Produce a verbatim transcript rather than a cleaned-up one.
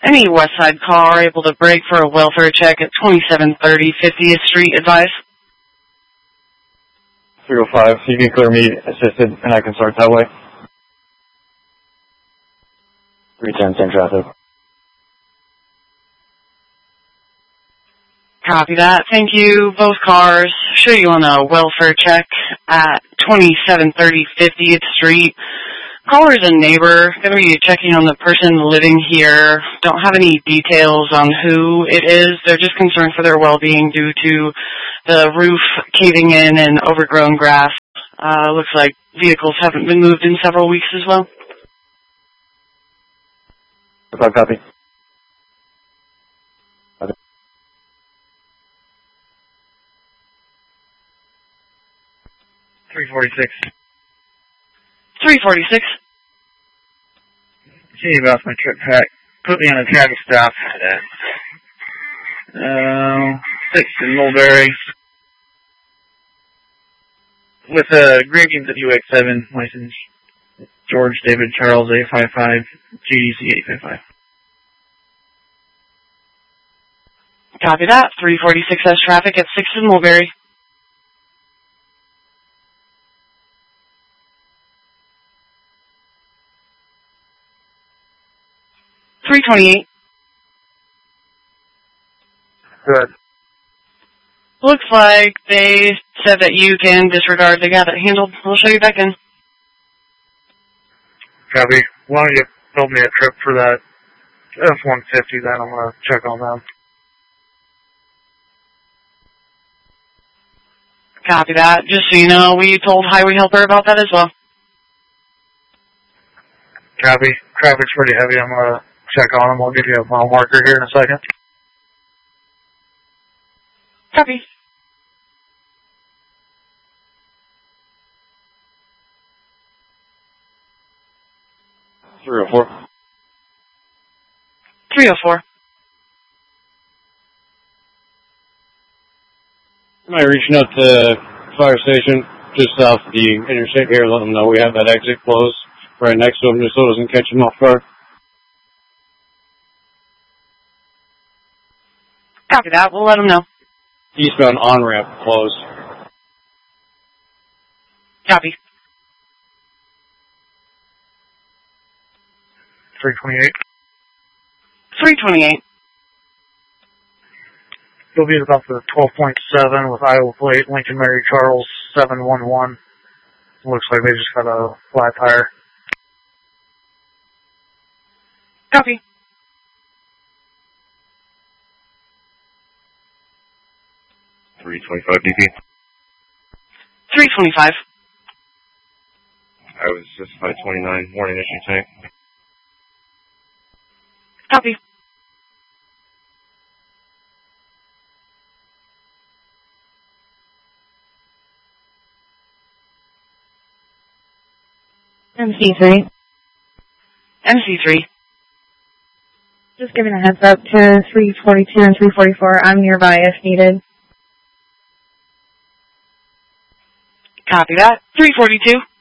Any West Side car able to brake for a welfare check at twenty-seven thirty fiftieth Street, advise? three oh five, you can clear me assisted, and I can start that way. three ten, same traffic. Copy that. Thank you. Both cars show you on a welfare check at twenty-seven thirty fiftieth Street. Caller's a neighbor, going to be checking on the person living here. Don't have any details on who it is. They're just concerned for their well-being due to the roof caving in and overgrown grass. Uh, looks like vehicles haven't been moved in several weeks as well. Copy. Copy. three forty-six. three forty-six. See about my trip pack. Put me on a traffic stop at uh, sixth and Mulberry with a Green W X seven license. George David Charles eight five five, G D C eight five five. Copy that. three forty-six has traffic at sixth and Mulberry. three twenty-eight. Good. Looks like they said that you can disregard. They got it handled. I'll show you back in. Copy. Why don't you build me a trip for that F one fifty, then I'm going to check on them. Copy that. Just so you know, we told Highway Helper about that as well. Copy. Traffic's pretty heavy. I'm going to check on them. I'll give you a mile marker here in a second. Copy. three oh four. three oh four. Am I reaching out to the fire station just off the interstate here? Let them know we have that exit closed right next to them just so it doesn't catch them off guard. Copy that. We'll let them know. Eastbound on-ramp closed. Copy. three twenty-eight. three twenty-eight. You'll be at about the twelve point seven with Iowa plate, Lincoln Mary Charles seven one one. Looks like they just got a flat tire. Copy. three twenty-five D P. three twenty-five. I was just five twenty-nine, morning issue tank. Copy. M C three. M C three. Just giving a heads up to three forty-two and three forty-four. I'm nearby if needed. Copy that. three forty-two.